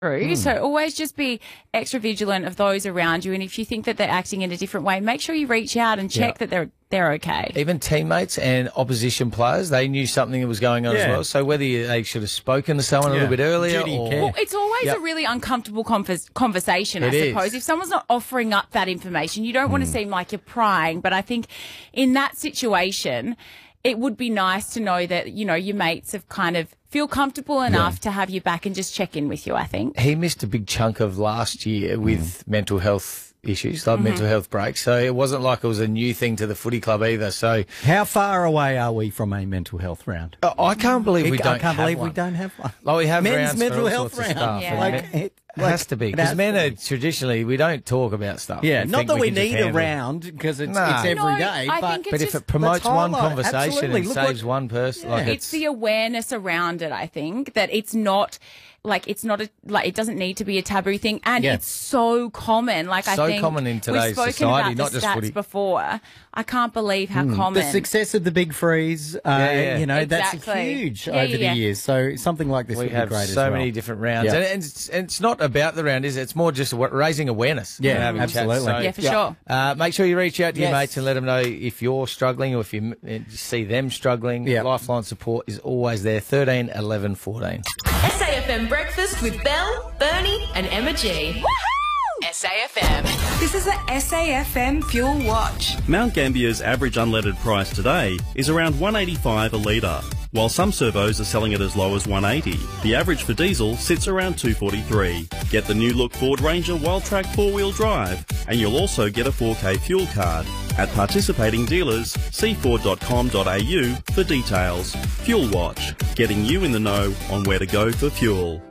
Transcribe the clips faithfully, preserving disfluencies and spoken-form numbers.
Mm. So always just be extra vigilant of those around you, and if you think that they're acting in a different way, make sure you reach out and check yeah. that they're they're okay. Even teammates and opposition players, they knew something that was going on yeah. as well. So whether you, they should have spoken to someone yeah. a little bit earlier, or well, it's always yep. a really uncomfortable convers conversation. It I suppose is. If someone's not offering up that information, you don't mm. want to seem like you're prying. But I think in that situation, it would be nice to know that, you know, your mates have kind of feel comfortable enough yeah. to have you back and just check in with you, I think. He missed a big chunk of last year with mm. mental health issues, like mm-hmm. mental health breaks. So it wasn't like it was a new thing to the footy club either. So how far away are we from a mental health round? Uh, I can't believe we it, don't I can't have believe one. we don't have one. Like we have men's rounds mental for all health sorts round. Of stuff. Yeah. Like, it, it has to be. Because men are traditionally, we don't talk about stuff. Yeah, we not that we we need a round because it's, no. it's every no, day. I but think it's but just, if it promotes one conversation absolutely. and Look saves what, one person, yeah. like it's, it's the awareness around it. I think that it's not. Like, it's not a, like, it doesn't need to be a taboo thing. And yeah. it's so common. Like, so I think common in today's we've spoken society, about not the just stats footy. before. I can't believe how mm. common. The success of the big freeze, uh, yeah, yeah. you know, exactly. that's huge yeah, over yeah. the years. So something like this we would have be great so as well. many different rounds. Yeah. And, and, it's, and it's not about the round, is it? It's more just raising awareness. Yeah, and having absolutely. chats. So, yeah, for yeah. sure. Uh, make sure you reach out to yes. your mates and let them know if you're struggling or if you see them struggling. Yeah. Lifeline support is always there. thirteen eleven fourteen. S A F M Breakfast with Belle, Bernie and Emma G. Woohoo! S A F M. This is the S A F M Fuel Watch. Mount Gambia's average unleaded price today is around one eighty-five a litre, while some servos are selling it as low as one eighty. The average for diesel sits around two forty-three. Get the new look Ford Ranger Wildtrak four-wheel drive, and you'll also get a four K fuel card. At participating dealers, see ford dot com dot a u for details. Fuel Watch, getting you in the know on where to go for fuel.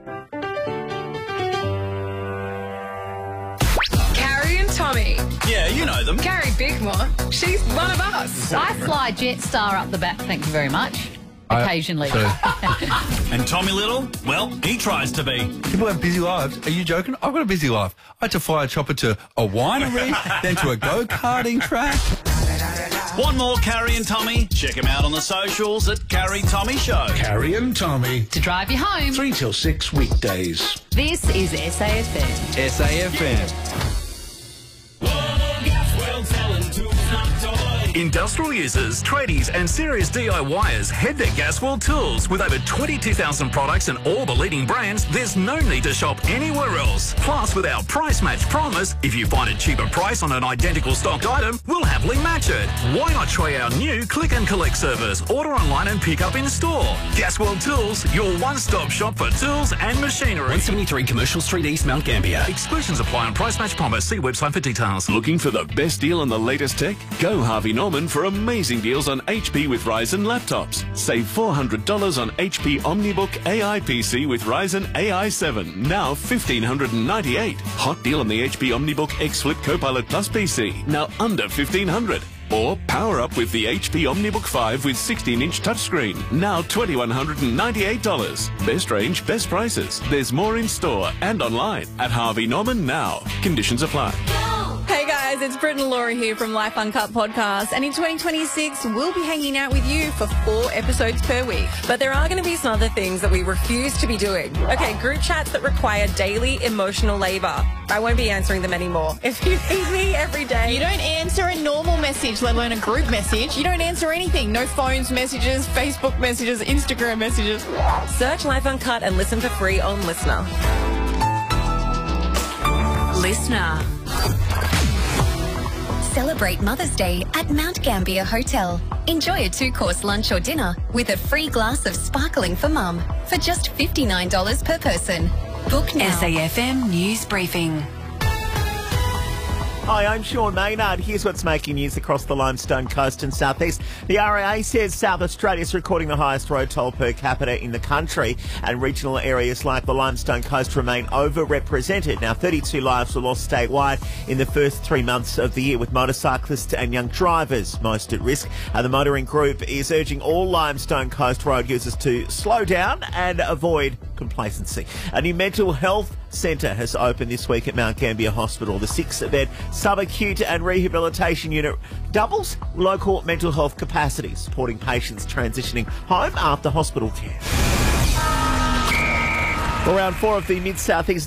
Carrie and Tommy. Yeah, you know them. Carrie Bickmore. She's one of us. I fly Jetstar up the back, thank you very much. Occasionally. And Tommy Little, well, he tries to be. People have busy lives. Are you joking? I've got a busy life. I had to fly a chopper to a winery, then to a go-karting track. Want more Carrie and Tommy? Check them out on the socials at Carrie Tommy Show. Carrie and Tommy. To drive you home. Three till six weekdays. This is S A F M. S A F M. Industrial users, tradies and serious DIYers head to Gasworld Tools. With over twenty-two thousand products and all the leading brands, there's no need to shop anywhere else. Plus, with our price match promise, if you find a cheaper price on an identical stocked item, we'll happily match it. Why not try our new click and collect service? Order online and pick up in store. Gasworld Tools, your one-stop shop for tools and machinery. one seventy-three Commercial Street East, Mount Gambier. Exclusions apply on price match promise. See website for details. Looking for the best deal on the latest tech? Go Harvey Norman for amazing deals on H P with Ryzen laptops. Save four hundred dollars on H P OmniBook A I P C with Ryzen A I seven, now one thousand five hundred ninety-eight dollars. Hot deal on the H P OmniBook X Flip Copilot Plus P C, now under fifteen hundred dollars. Or power up with the H P OmniBook five with sixteen inch touchscreen, now two thousand one hundred ninety-eight dollars. Best range, best prices. There's more in store and online at Harvey Norman now. Conditions apply. Hey guys, it's Britt and Laura here from Life Uncut Podcast, and in twenty twenty-six we'll be hanging out with you for four episodes per week. But there are going to be some other things that we refuse to be doing. Okay, group chats that require daily emotional labour. I won't be answering them anymore. If you need me every day. You don't answer a normal message, let alone a group message. You don't answer anything. No phones messages, Facebook messages, Instagram messages. Search Life Uncut and listen for free on Listener. Listener. Celebrate Mother's Day at Mount Gambier Hotel. Enjoy a two-course lunch or dinner with a free glass of sparkling for mum for just fifty-nine dollars per person. Book now. S A F M News Briefing. Hi, I'm Sean Maynard. Here's what's making news across the Limestone Coast and southeast. The R A A says South Australia is recording the highest road toll per capita in the country, and regional areas like the Limestone Coast remain overrepresented. Now, thirty-two lives were lost statewide in the first three months of the year, with motorcyclists and young drivers most at risk. Uh, the motoring group is urging all Limestone Coast road users to slow down and avoid complacency. A new mental health centre has opened this week at Mount Gambier Hospital. The six-bed subacute and rehabilitation unit doubles local mental health capacity, supporting patients transitioning home after hospital care. Around four of the mid-southeast